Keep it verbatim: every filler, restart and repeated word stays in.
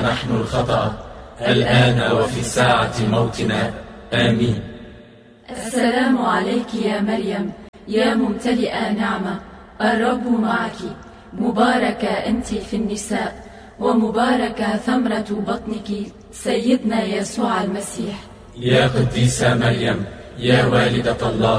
نحن الخطأ الآن وفي ساعة موتنا، آمين. السلام عليك يا مريم يا ممتلئة نعمة، الرب معك، مباركة أنت في النساء، ومباركة ثمرة بطنك سيدنا يسوع المسيح. يا قديسة مريم يا والدة الله،